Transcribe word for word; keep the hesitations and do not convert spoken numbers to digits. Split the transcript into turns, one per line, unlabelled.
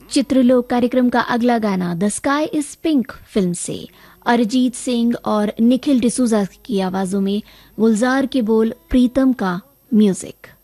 चित्रलोक कार्यक्रम का अगला गाना the sky is pink film से अरिजीत सिंह और निखिल डिसूजा की आवाजों में गुलजार के बोल, प्रीतम का म्यूजिक।